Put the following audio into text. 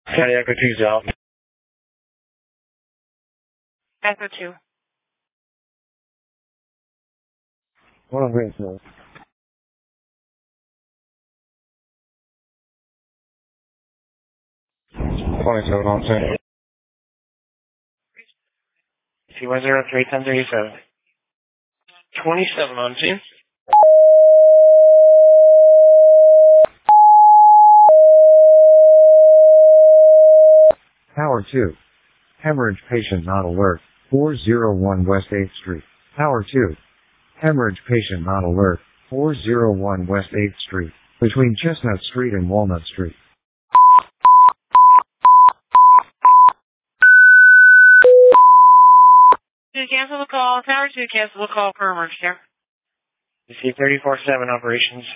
County Echo 2's out. Echo 2. One on Greenfield. 27 on 10. C103 1037. 27 on 2. Tower 2. Hemorrhage patient not alert. 401 West 8th Street. Tower 2. Hemorrhage patient not alert. 401 West 8th Street. Between Chestnut Street and Walnut Street. Cancel the call. Tower 2, cancel the call for emergency. C 34-7 operations.